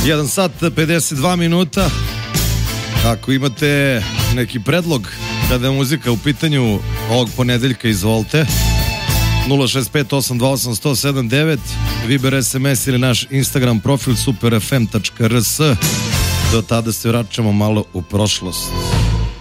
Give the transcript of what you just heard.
1 sat 52 minuta. Ako imate neki predlog kada je muzika u pitanju ovog ponedeljka, izvolite. 065-828-1079, Viber, SMS ili naš Instagram profil superfm.rs. Do tada se vraćamo malo u prošlost.